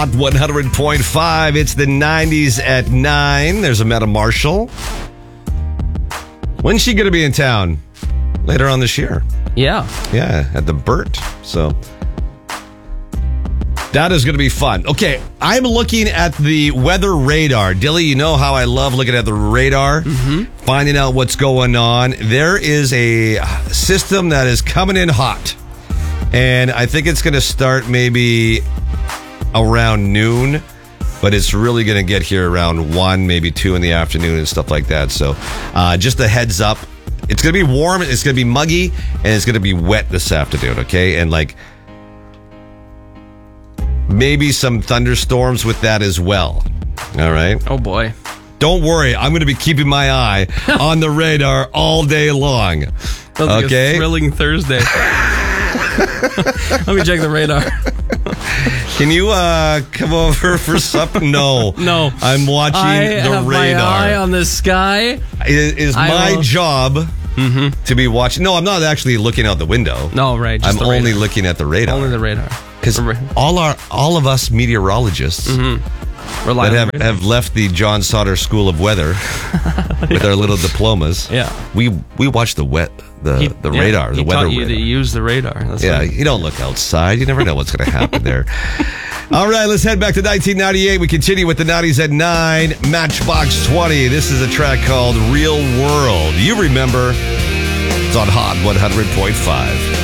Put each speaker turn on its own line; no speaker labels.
Hot 100.5. It's the 90s at 9. There's Amanda Marshall. When's she going to be in town? Later on this year.
Yeah.
Yeah, at the Burt. So that is going to be fun. Okay, I'm looking at the weather radar. Dilly, you know how I love looking at the radar, finding out what's going on. There is a system that is coming in hot, and I think it's going to start maybe around noon, but it's really going to get here around 1, maybe 2 in the afternoon and stuff like that. So just a heads up. It's going to be warm, it's going to be muggy, and it's going to be wet this afternoon, okay? And like maybe some thunderstorms with that as well. All right?
Oh, boy.
Don't worry. I'm going to be keeping my eye on the radar all day long.
Sounds like
Okay?
a thrilling Thursday. Let me check the radar.
Can you come over for something? No.
No.
I'm watching
I
the
have
radar.
my eye on the sky.
It is my
will-
job to be watching. No, I'm not actually looking out the window.
No, right. Just
I'm
the
only
radar.
looking at the radar.
Only the radar.
Because all of us meteorologists
Rely
that
on the radar.
have left the John Sauter School of Weather with our little diplomas.
Yeah.
We watch the radar, the
he
weather
taught you
radar.
to use the radar. That's
Yeah,
right.
you don't look outside. You never know what's going to happen there. All right, let's head back to 1998. We continue with the 90s at 9. Matchbox 20. This is a track called Real World. You remember, it's on Hot 100.5.